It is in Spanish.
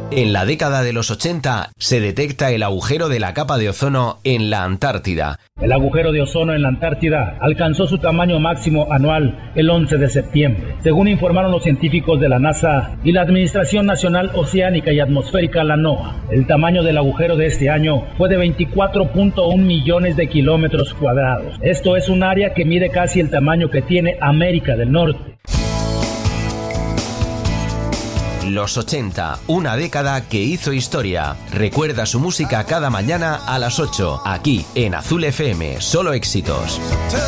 En la década de los 80 se detecta el agujero de la capa de ozono en la Antártida. El agujero de ozono en la Antártida alcanzó su tamaño máximo anual el 11 de septiembre. Según informaron los científicos de la NASA y la Administración Nacional Oceánica y Atmosférica, la NOAA, el tamaño del agujero de este año fue de 24.1 millones de kilómetros cuadrados. Esto es un área que mide casi el tamaño que tiene América del Norte. Los 80, una década que hizo historia. Recuerda su música cada mañana a las 8, aquí en Azul FM, solo éxitos.